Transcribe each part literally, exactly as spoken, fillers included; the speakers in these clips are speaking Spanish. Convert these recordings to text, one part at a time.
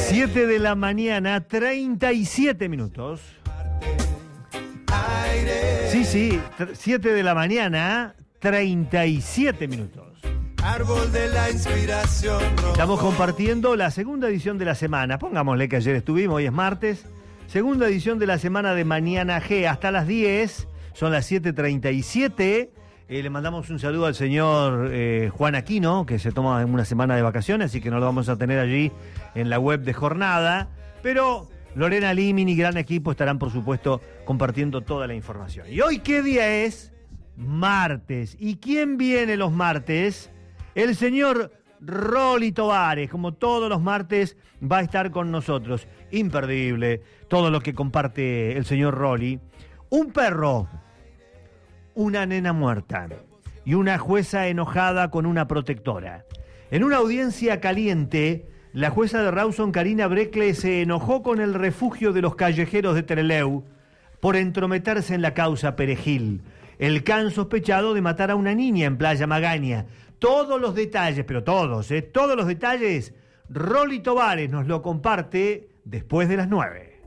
siete de la mañana, treinta y siete minutos. Sí, sí, siete de la mañana, treinta y siete minutos. Árbol de la inspiración. Estamos compartiendo la segunda edición de la semana. Pongámosle que ayer estuvimos, hoy es martes. Segunda edición de la semana de Mañana G. Hasta las diez, son las siete treinta y siete. Eh, le mandamos un saludo al señor eh, Juan Aquino, que se toma una semana de vacaciones, así que no lo vamos a tener allí en la web de Jornada. Pero Lorena Limini y gran equipo estarán, por supuesto, compartiendo toda la información. ¿Y hoy qué día es? Martes. ¿Y quién viene los martes? El señor Rolly Tovares, como todos los martes, va a estar con nosotros. Imperdible todo lo que comparte el señor Rolly. Un perro, una nena muerta y una jueza enojada con una protectora. En una audiencia caliente, la jueza de Rawson, Karina Breckle, se enojó con el refugio de los callejeros de Trelew por entrometerse en la causa Perejil, el can sospechado de matar a una niña en Playa Magaña. Todos los detalles, pero todos, ¿eh? Todos los detalles, Rolly Tovares nos lo comparte después de las nueve.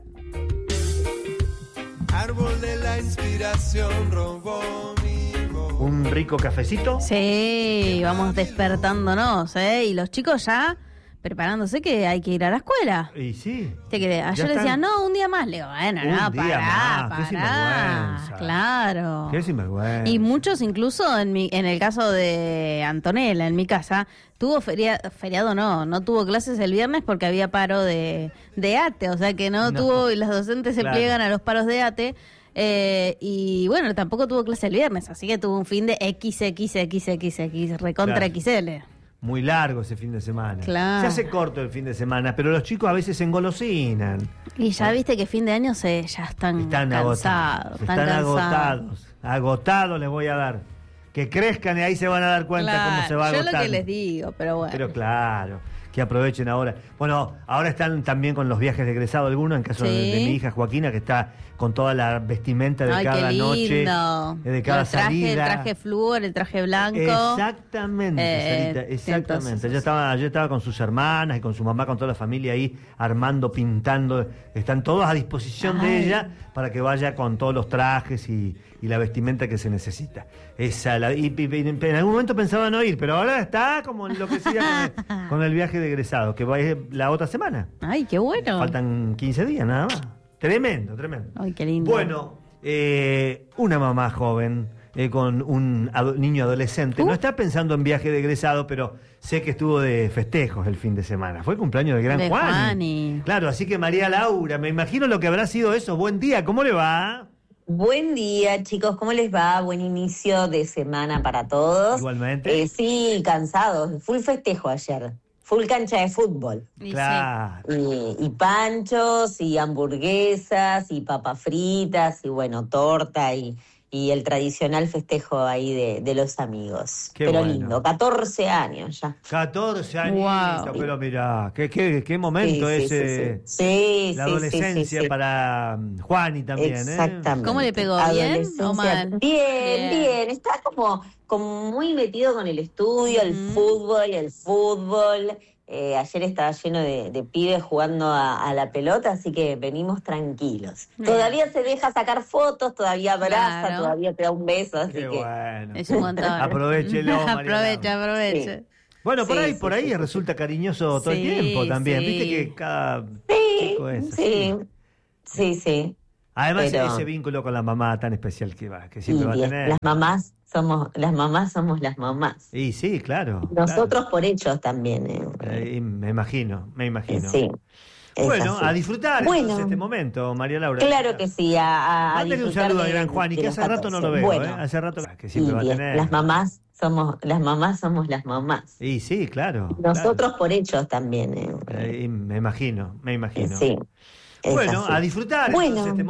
Árbol de la inspiración robó mi voz. ¿Un rico cafecito? Sí, vamos despertándonos, ¿eh? Y los chicos ya preparándose que hay que ir a la escuela. Y sí. ¿Te crees? Ayer Ya decían, están- no, un día más. Le digo, bueno, Un no, día pará, más, qué pará. sinvergüenza. Claro. Qué sinvergüenza. Y muchos, incluso en mi, en el caso de Antonella, en mi casa, tuvo feria, feriado, no, no tuvo clases el viernes porque había paro de, de ATE, o sea que no, No. tuvo, y los docentes se Claro. pliegan a los paros de ATE. Eh, y bueno, tampoco tuvo clase el viernes, así que tuvo un fin de equis equis equis equis equis, recontra Claro. equis ele. Muy largo ese fin de semana. Claro. Se hace corto el fin de semana, pero los chicos a veces se engolosinan. Y ya viste que fin de año se ya están, Están cansados. agotados. Están, Están cansados. agotados. Agotados les voy a dar. Que crezcan y ahí se van a dar cuenta Claro, cómo se va yo agotando. lo que les digo, pero bueno. Pero claro, que aprovechen ahora. Bueno, ahora están también con los viajes de egresado algunos, en caso de, Sí. de mi hija Joaquina, que está con toda la vestimenta de Ay, cada qué noche, lindo. eh, de cada el traje, salida. El traje flúor, el traje blanco. Exactamente, Eh, Sarita, exactamente. entonces, Ella estaba, ella estaba con sus hermanas y con su mamá, con toda la familia ahí, armando, pintando. Están todos a disposición Ay. de ella para que vaya con todos los trajes y, y la vestimenta que se necesita. Esa, la, y, y- y en algún momento pensaba no ir, pero ahora está como enloquecida con el, con el viaje de egresado, que va a ir la otra semana. Ay, qué bueno. Faltan quince días nada más. Tremendo, tremendo. Ay, qué lindo. Bueno, eh, una mamá joven eh, con un ado- niño adolescente Uh. no está pensando en viaje de egresado, pero sé que estuvo de festejos el fin de semana. Fue el cumpleaños del gran De Juan. Juani. Claro, así que María Laura, me imagino lo que habrá sido eso. Buen día, ¿cómo le va? Buen día, chicos, ¿cómo les va? Buen inicio de semana para todos. Igualmente. Eh, sí, cansados. Full festejo ayer. Full cancha de fútbol. Y Claro. Y, y panchos, y hamburguesas, y papas fritas, y bueno, torta, y, y el tradicional festejo ahí de, de los amigos. Qué Pero bueno. lindo, catorce años ya. catorce años, Wow. pero mirá, qué, qué, qué momento Sí, sí, ese. sí, sí. Sí, La sí, adolescencia sí, sí, sí. para mm, Juani también, ¿eh? Exactamente. ¿Cómo le pegó? ¿Bien Adolescencia. o mal? Bien, Bien. bien. Está como, como muy metido con el estudio, el Ujú. fútbol, el fútbol. Eh, ayer estaba lleno de, de pibes jugando a, a la pelota, así que venimos tranquilos. Bien. Todavía se deja sacar fotos, todavía abraza, Claro. todavía te da un beso, así Qué que... bueno. Es un montón. Aprovechelo, María Aprovecha, Laura. aprovecha. Bueno, por Sí, ahí, sí, por ahí sí, sí. resulta cariñoso todo Sí, el tiempo también. sí. Viste que cada Sí, chico es así. sí, sí, sí. Además, Pero- ese vínculo con la mamá tan especial que va, que Y siempre va a bien, tener. las mamás somos, las mamás somos las mamás. Y sí, claro. Nosotros por hechos también. eh. claro. Eh, me imagino, me imagino. Sí. es Bueno, así. a disfrutar Bueno. entonces este momento, María Laura. Claro que sí, a, a, a Mándale un disfrutar saludo de- al gran Juan, y de que los hace rato no lo catorce. veo, Bueno, ¿eh? Hace rato que y siempre va a bien, tener. las mamás somos, las mamás somos las mamás. Y sí, claro. Nosotros por hechos también. eh. claro. Eh, me imagino, me imagino. Sí. es Bueno, así. a disfrutar Bueno. entonces este